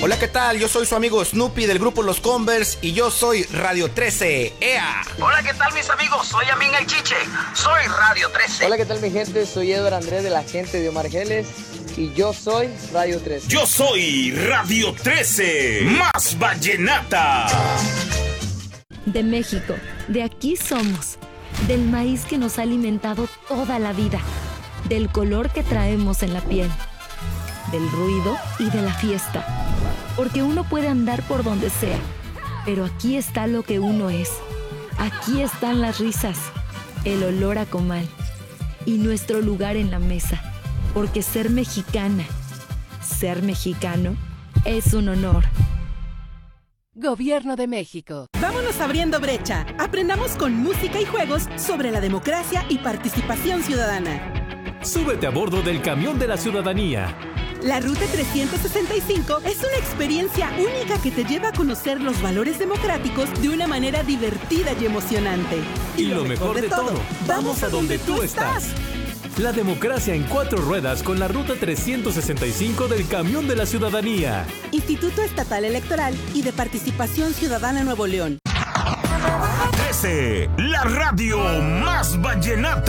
Hola, ¿qué tal? Yo soy su amigo Snoopy del grupo Los Converse y yo soy Radio 13. ¡Ea! Hola, ¿qué tal, mis amigos? Soy Amin el Chiche. Soy Radio 13. Hola, ¿qué tal, mi gente? Soy Edward Andrés de la gente de Omar Geles y yo soy Radio 13. Yo soy Radio 13. Más vallenata. De México, de aquí somos. Del maíz que nos ha alimentado toda la vida. Del color que traemos en la piel. Del ruido y de la fiesta. Porque uno puede andar por donde sea, pero aquí está lo que uno es. Aquí están las risas, el olor a comal y nuestro lugar en la mesa. Porque ser mexicana, ser mexicano, es un honor. Gobierno de México. Vámonos abriendo brecha. Aprendamos con música y juegos sobre la democracia y participación ciudadana. Súbete a bordo del camión de la ciudadanía. La Ruta 365 es una experiencia única que te lleva a conocer los valores democráticos de una manera divertida y emocionante. Y lo mejor de todo, vamos a donde tú estás. La democracia en 4 ruedas con la Ruta 365 del Camión de la Ciudadanía. Instituto Estatal Electoral y de Participación Ciudadana Nuevo León. 13, la radio más vallenata.